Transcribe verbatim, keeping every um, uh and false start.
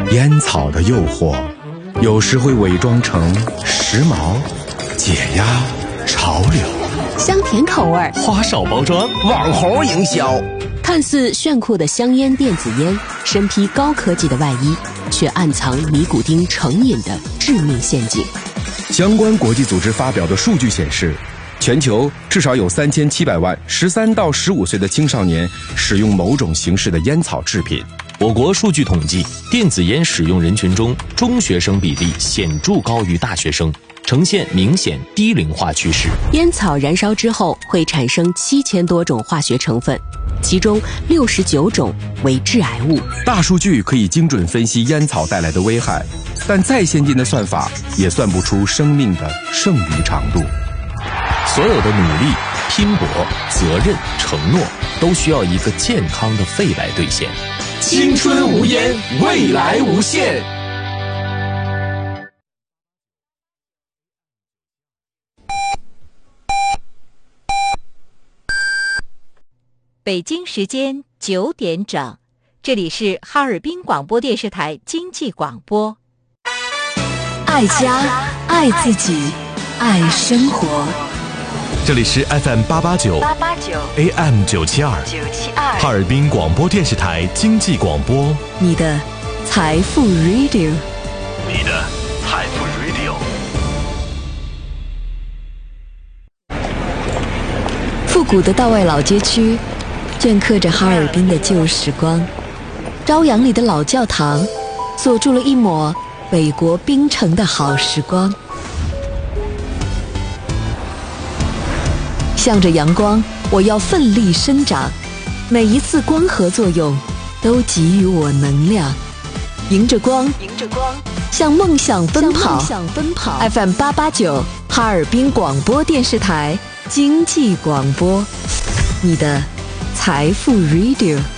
烟草的诱惑，有时会伪装成时髦、解压、潮流， 香甜口味， 花哨包装，网红营销。 看似炫酷的香烟电子烟，身披高科技的外衣，却暗藏尼古丁成瘾的致命陷阱。 相关国际组织发表的数据显示，全球至少有三千七百万十三到十五岁的青少年使用某种形式的烟草制品。 我国数据统计，电子烟使用人群中，中学生比例显著高于大学生，呈现明显低龄化趋势。 烟草燃烧之后会产生七千多种化学成分，其中六十九种为致癌物。 大数据可以精准分析烟草带来的危害，但再先进的算法也算不出生命的剩余长度。 所有的努力、拼搏、责任、承诺，都需要一个健康的肺来兑现。 青春无烟，未来无限。 北京时间九点整，这里是哈尔滨广播电视台经济广播。 爱家，爱自己，爱生活。 这里是 F M 八八九 A M 九七二哈尔滨广播电视台经济广播， 你的财富 Radio， 你的财富 Radio。 复古的道外老街区镌刻着哈尔滨的旧时光，朝阳里的老教堂锁住了一抹北国冰城的好时光。向着阳光，我要奋力生长，每一次光合作用都给予我能量。迎着光，迎着光，向梦想奔跑。向梦想奔跑。F M 八八九哈尔滨广播电视台经济广播，你的财富 Radio。